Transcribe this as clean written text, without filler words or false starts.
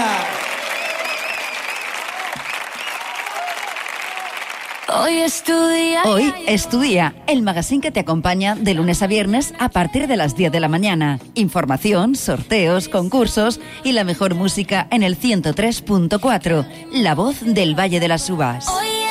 Gracias. Hoy es tu día, el magazine que te acompaña de lunes a viernes a partir de las 10 de la mañana. Información, sorteos, concursos y la mejor música en el 103.4, La Voz del Valle de las Uvas.